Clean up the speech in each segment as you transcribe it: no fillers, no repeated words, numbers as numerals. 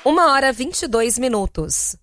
1h22.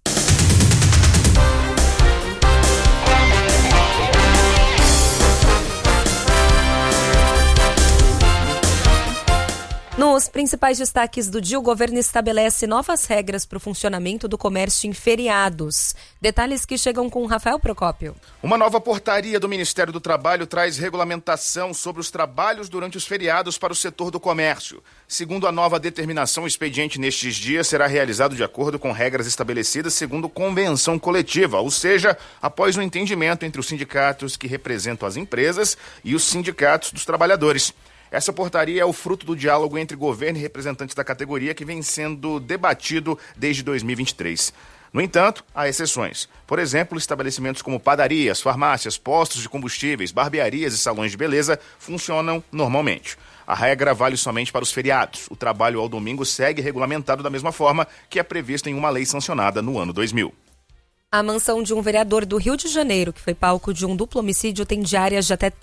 Nos principais destaques do dia, o governo estabelece novas regras para o funcionamento do comércio em feriados. Detalhes que chegam com Rafael Procópio. Uma nova portaria do Ministério do Trabalho traz regulamentação sobre os trabalhos durante os feriados para o setor do comércio. Segundo a nova determinação, o expediente nestes dias será realizado de acordo com regras estabelecidas segundo convenção coletiva, ou seja, após um entendimento entre os sindicatos que representam as empresas e os sindicatos dos trabalhadores. Essa portaria é o fruto do diálogo entre governo e representantes da categoria que vem sendo debatido desde 2023. No entanto, há exceções. Por exemplo, estabelecimentos como padarias, farmácias, postos de combustíveis, barbearias e salões de beleza funcionam normalmente. A regra vale somente para os feriados. O trabalho ao domingo segue regulamentado da mesma forma que é previsto em uma lei sancionada no ano 2000. A mansão de um vereador do Rio de Janeiro, que foi palco de um duplo homicídio, tem diárias de até R$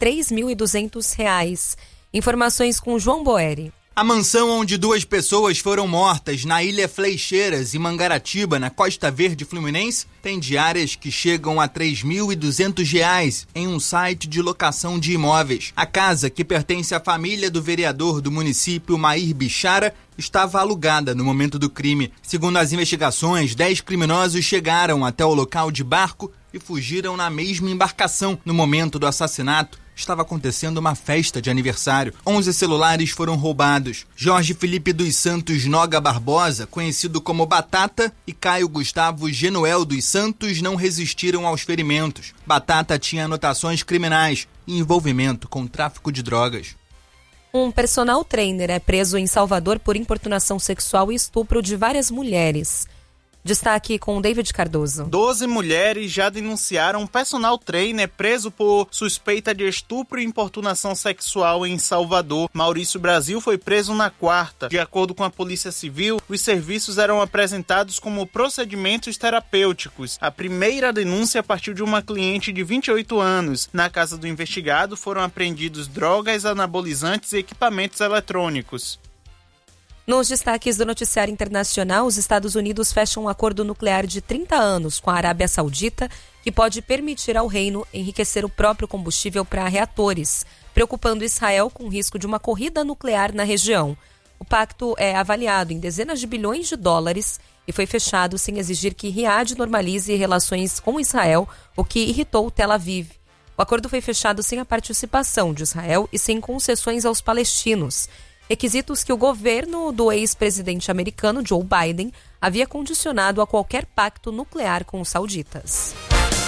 3.200. Informações com João Boeri. A mansão onde 2 pessoas foram mortas na Ilha Fleixeiras, em Mangaratiba, na Costa Verde Fluminense, tem diárias que chegam a R$ 3.200 em um site de locação de imóveis. A casa, que pertence à família do vereador do município, Mair Bichara, estava alugada no momento do crime. Segundo as investigações, 10 criminosos chegaram até o local de barco e fugiram na mesma embarcação. No momento do assassinato, estava acontecendo uma festa de aniversário. 11 celulares foram roubados. Jorge Felipe dos Santos Noga Barbosa, conhecido como Batata, e Caio Gustavo Genuel dos Santos não resistiram aos ferimentos. Batata tinha anotações criminais e envolvimento com tráfico de drogas. Um personal trainer é preso em Salvador por importunação sexual e estupro de várias mulheres. Destaque com David Cardoso. 12 mulheres já denunciaram um personal trainer preso por suspeita de estupro e importunação sexual em Salvador. Maurício Brasil foi preso na quarta. De acordo com a Polícia Civil, os serviços eram apresentados como procedimentos terapêuticos. A primeira denúncia partiu de uma cliente de 28 anos. Na casa do investigado foram apreendidos drogas, anabolizantes e equipamentos eletrônicos. Nos destaques do noticiário internacional, os Estados Unidos fecham um acordo nuclear de 30 anos com a Arábia Saudita, que pode permitir ao reino enriquecer o próprio combustível para reatores, preocupando Israel com o risco de uma corrida nuclear na região. O pacto é avaliado em dezenas de bilhões de dólares e foi fechado sem exigir que Riad normalize relações com Israel, o que irritou Tel Aviv. O acordo foi fechado sem a participação de Israel e sem concessões aos palestinos. Requisitos que o governo do ex-presidente americano Joe Biden havia condicionado a qualquer pacto nuclear com os sauditas.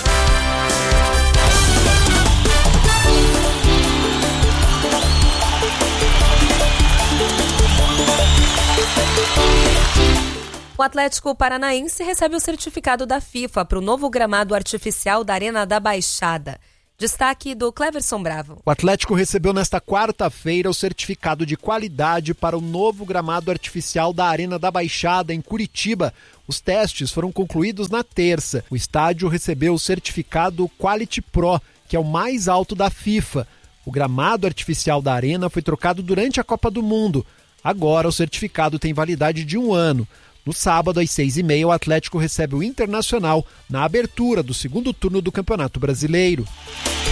O Atlético Paranaense recebe o certificado da FIFA para o novo gramado artificial da Arena da Baixada. Destaque do Cleverson Bravo. O Atlético recebeu nesta quarta-feira o certificado de qualidade para o novo gramado artificial da Arena da Baixada, em Curitiba. Os testes foram concluídos na terça. O estádio recebeu o certificado Quality Pro, que é o mais alto da FIFA. O gramado artificial da Arena foi trocado durante a Copa do Mundo. Agora o certificado tem validade de 1 ano. No sábado, às 6h30, o Atlético recebe o Internacional na abertura do segundo turno do Campeonato Brasileiro.